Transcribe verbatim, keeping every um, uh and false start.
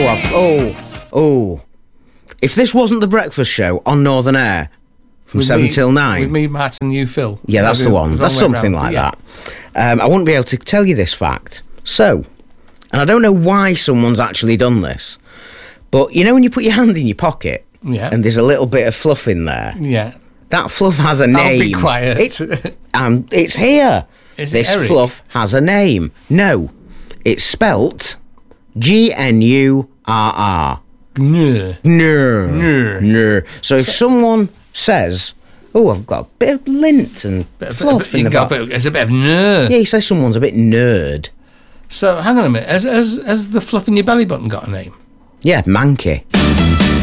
I've, oh, oh. If this wasn't the breakfast show on Northern Air from with seven me, till nine. With me, Matt, and you, Phil. Yeah, that's the one. That's something round. like yeah. that. Um, I wouldn't be able to tell you this fact. So, and I don't know why someone's actually done this, but you know when you put your hand in your pocket yeah. and there's a little bit of fluff in there? Yeah. That fluff has a name. I'll be quiet. It's, um, it's here. Is this it Eric? fluff has a name. No, it's spelt G N U R R. Gnur. No. No. No. So if someone says, oh, I've got a bit of lint and Bit of- fluff bit- in the got a back. bit- There's a bit of gnur. Yeah, he says someone's a bit nerd. So, hang on a minute. Has, has, has the fluff in your belly button got a name? Yeah, manky.